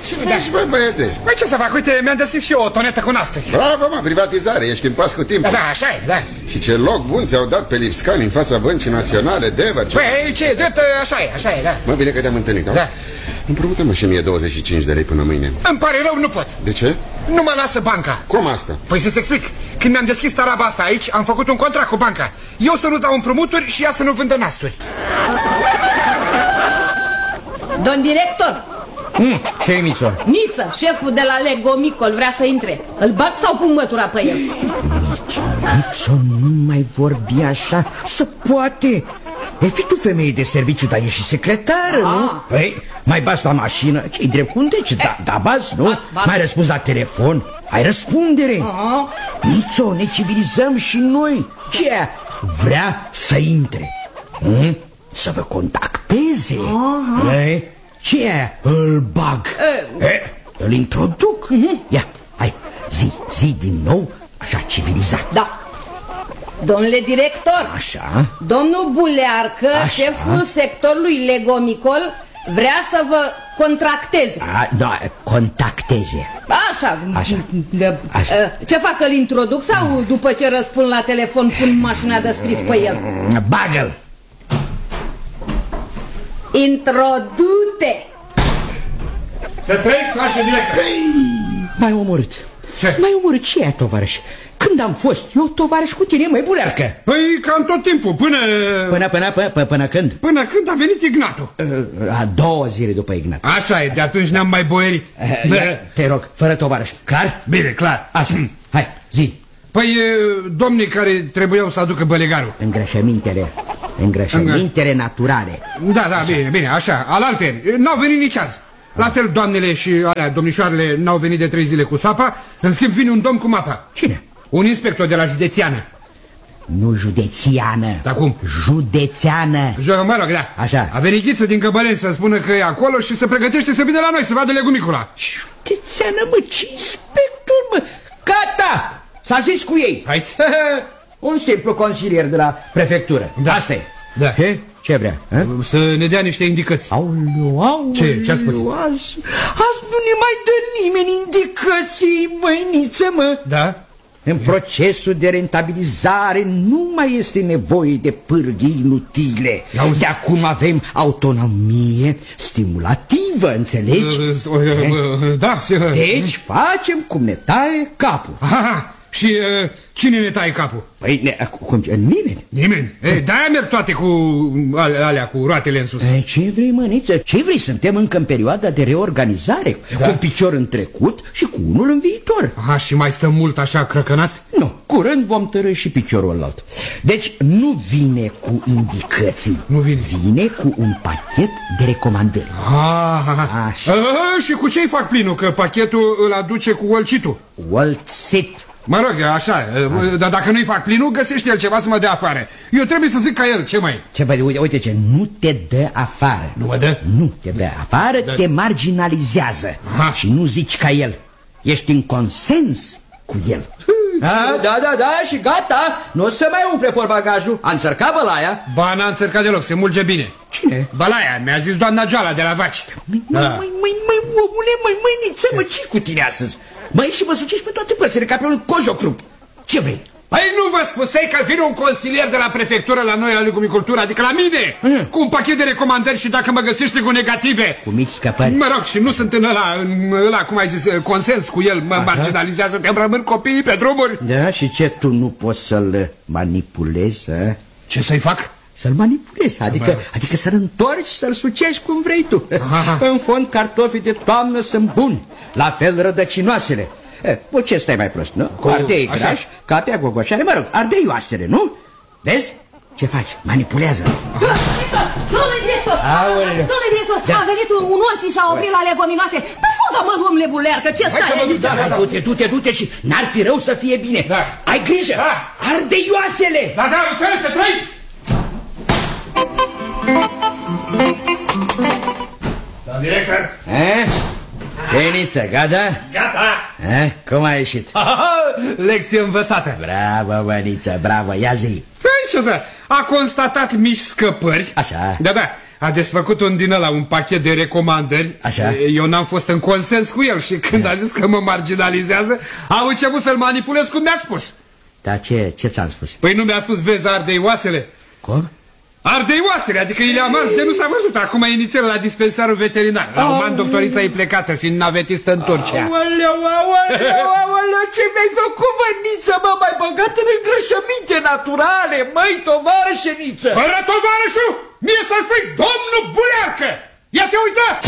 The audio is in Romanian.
Ce faci, bă, băiete? Păi ce să fac, uite, mi-am deschis și eu o tonetă cu nasturi. Bravo, mă, privatizare, ești în pas cu timpul. Da, așa e, da. Și ce loc bun ți-au dat pe Lipscani în fața Băncii Naționale, Dever. Păi, ce, drept, așa e, da. Mă, bine că te-am întâlnit, da? Împrumută-mă și mie 25 de lei până mâine. Îmi pare rău, nu pot. De ce? Nu mă lasă banca. Cum asta? Păi să-ți explic. Când mi-am deschis taraba asta aici, am făcut un contract cu banca. Eu să nu dau împrumuturi și ea să nu vândă nasturi. Domn director! Ce-i, Mițo? Niță, șeful de la Lego Micol vrea să intre. Îl bag sau pun mătura pe el? Mițo, nu mai vorbi așa. Se poate. E fi tu femeie de serviciu, dar ești și secretară, nu? Păi, mai bați la mașină. Ce-i drept cum deci? Da, bați, nu? Mai răspunzi la telefon. Ai răspundere. Mițo, ne civilizăm și noi. Ce vrea să intre? Să vă contacteze. Ce îl bag? Îl introduc. Ia, hai, zi din nou, așa civilizat. Da. Domnule director, așa. Domnul Bulearcă, șeful sectorului Lego Micol, vrea să vă contracteze. Da, contacteze. Așa. Ce fac, îl introduc sau după ce răspund la telefon pun mașina de scris pe el? Bagă-l. Introdu-te. Să trăiți, așa direct. M-ai omorât. Ce? M-ai omorât, ce e, tovarăș? Când am fost eu tovarăș cu tine, măi, Bulearcă? Păi cam tot timpul, până când? Până când a venit Ignatul. A 2 zile după Ignat. Așa e, de atunci ne-am mai boierit. Te rog, fără tovarăș, clar? Bine, clar. Așa, hai, zi. Păi domnii care trebuiau să aducă bălegarul. Îngrășămintele naturale. Da, bine, așa, alalteri, n-au venit nici azi. La fel doamnele și alea, domnișoarele n-au venit de 3 zile cu sapa. În schimb vine un domn cu mapa. Cine? Un inspector de la județeană. Nu județiană. Da cum? Județeană. Mă rog, da. Așa. A venit Ghiță din Căbăleni să spună că e acolo și să pregătește să vină la noi să vadă legumicula. Județeană, mă, ce inspector, mă. Gata, s-a zis cu ei. Hai. Un simplu consilier de la prefectură. Da. Asta e. Da. Ce vrea? Să ne dea niște indicații. Aoleu, ce ați spus? Azi nu ne mai dă nimeni indicații, măiniță, mă. Da? În procesul de rentabilizare nu mai este nevoie de pârghii inutile. De acum avem autonomie stimulativă, înțelegi? Da. Deci facem cum ne taie capul. Aha. Și cine ne taie capul? Păi, nimeni. Nimeni? De-aia merg toate cu alea, cu roatele în sus. Ce vrei, măniță? Ce vrei? Suntem încă în perioada de reorganizare, cu un picior în trecut și cu unul în viitor. Aha, și mai stăm mult așa crăcănați? Nu, curând vom tărâ și piciorul ălalt. Deci nu vine cu indicații. Nu vine. Vine cu un pachet de recomandări. Așa. Și cu ce-i fac plinul? Că pachetul îl aduce cu olcitul. Olțit. Mă rog, așa, dar dacă nu-i fac plinul, găsește el ceva să mă dea afară. Eu trebuie să zic ca el, ce mai? Ce, băi, uite ce, nu te dă afară. Nu mă dă? Nu te dă afară, te marginalizează. Și nu zici ca el. Ești în consens cu el. Da, și gata. Nu o să mai umple portbagajul. A înțărcat bălaia? Ba, n-a înțărcat deloc, se mulge bine. Cine? Bălaia, mi-a zis doamna Joala de la vaci. Omule, măiniță, mă, ce cu tine astăzi? Măi, și mă sucești pe toate părțile ca pe un cojocrup. Ce vrei? Păi nu vă spusei că vine un consilier de la prefectură la noi la legumicultură, adică la mine, cu un pachet de recomandări și dacă mă găsește cu negative. Cu mici scăpări. Mă rog, și nu sunt în ăla, cum ai zis, consens cu el, mă marginalizează, că îmi rămân copiii pe drumuri. Da, și ce, tu nu poți să-l manipulezi, Ce să-i fac? Să-l manipulezi, adică să-l întorci, să-l sucești cum vrei tu. În fond, cartofii de toamnă sunt buni, la fel rădăcinoasele. Păi ce stai mai prost, nu? Ardei grași, capea gogoșare, mă rog, ardei oastere, nu? Vezi? Ce faci? Manipulează. Domnule director, a venit un oț și a oprit la leguminoase. Dă fugă, mă, domnule Bulearcă, ce stai aici? Du-te și n-ar fi rău să fie bine. Ai grijă, ardeioasele. Da, înțeles, să trăiți. Domnul director. Peniță, gata? Gata! Cum a ieșit? Lecție învățată. Bravo, Măniță, bravo, ia zi. Păi ce să, a constatat mici scăpări. Așa. Da, a desfăcut un din ăla, un pachet de recomandări. Așa? Eu n-am fost în consens cu el și când a zis că mă marginalizează, au început să-l manipulez cum mi-ați spus. Dar ce ți-am spus? Păi nu mi-a spus, vezi, ardeioasele? Cum? Ardeioasele, adică i le-am ars de nu s-a văzut. Acum inițial la dispensarul veterinar. La un an doctorița e plecată, fiind navetistă în Turcia. Aoleu, ce mi-ai făcut, măniță, mă, mai băgat în îngrășăminte naturale, măi, tovarășeniță! Fără tovarășul, mie să spui, domnul Bulearcă! Ia te uită!